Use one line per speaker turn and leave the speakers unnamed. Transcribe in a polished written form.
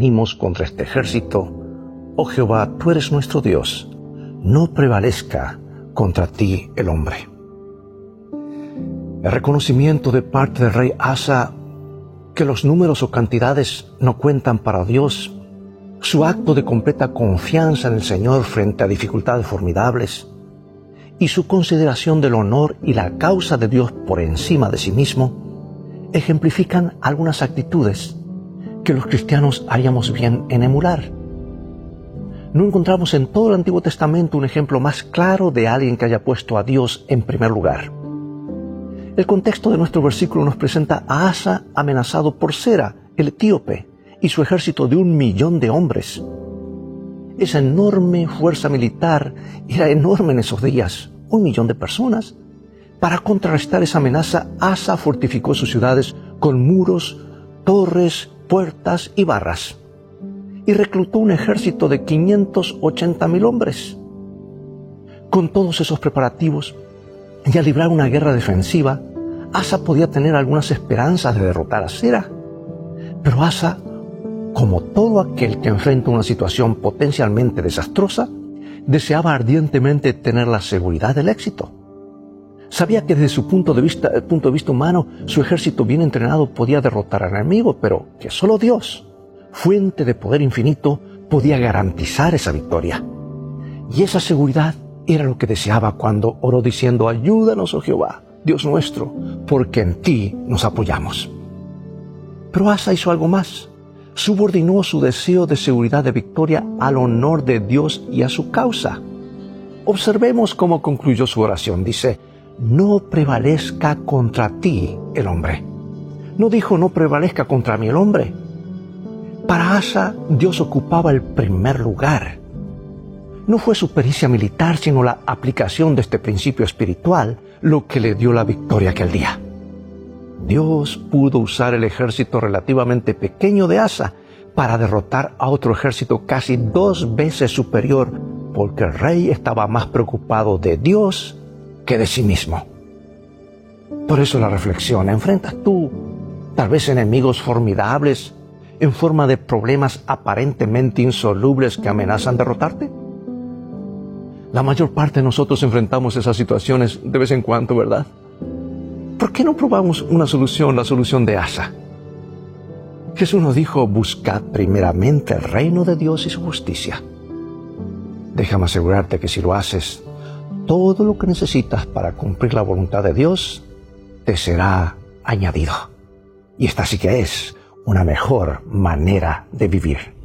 venimos contra este ejército, oh Jehová, tú eres nuestro Dios, no prevalezca contra ti el hombre. El reconocimiento de parte del rey Asa que los números o cantidades no cuentan para Dios, su acto de completa confianza en el Señor frente a dificultades formidables, y su consideración del honor y la causa de Dios por encima de sí mismo, ejemplifican algunas actitudes que los cristianos haríamos bien en emular. No encontramos en todo el Antiguo Testamento un ejemplo más claro de alguien que haya puesto a Dios en primer lugar. El contexto de nuestro versículo nos presenta a Asa amenazado por Sera, el etíope, y su ejército de 1 millón de hombres. Esa enorme fuerza militar era enorme en esos días, 1 millón de personas. Para contrarrestar esa amenaza, Asa fortificó sus ciudades con muros, torres, puertas y barras, y reclutó un ejército de 580,000 hombres. Con todos esos preparativos, y al librar una guerra defensiva, Asa podía tener algunas esperanzas de derrotar a Sera. Pero Asa, como todo aquel que enfrenta una situación potencialmente desastrosa, deseaba ardientemente tener la seguridad del éxito. Sabía que desde su punto de vista humano, su ejército bien entrenado podía derrotar al enemigo, pero que solo Dios, fuente de poder infinito, podía garantizar esa victoria. Y esa seguridad era lo que deseaba cuando oró diciendo: ayúdanos, oh Jehová, Dios nuestro, porque en ti nos apoyamos. Pero Asa hizo algo más. Subordinó su deseo de seguridad de victoria al honor de Dios y a su causa. Observemos cómo concluyó su oración. Dice: no prevalezca contra ti el hombre. No dijo: no prevalezca contra mí el hombre. Para Asa, Dios ocupaba el primer lugar. No fue su pericia militar, sino la aplicación de este principio espiritual lo que le dio la victoria aquel día. Dios pudo usar el ejército relativamente pequeño de Asa para derrotar a otro ejército casi 2 veces superior, porque el rey estaba más preocupado de Dios que de sí mismo. Por eso la reflexión: ¿enfrentas tú tal vez enemigos formidables en forma de problemas aparentemente insolubles que amenazan derrotarte? La mayor parte de nosotros enfrentamos esas situaciones de vez en cuando, ¿verdad? ¿Por qué no probamos la solución de Asa? Jesús nos dijo: buscad primeramente el reino de Dios y su justicia. Déjame asegurarte que si lo haces, todo lo que necesitas para cumplir la voluntad de Dios te será añadido. Y esta sí que es una mejor manera de vivir.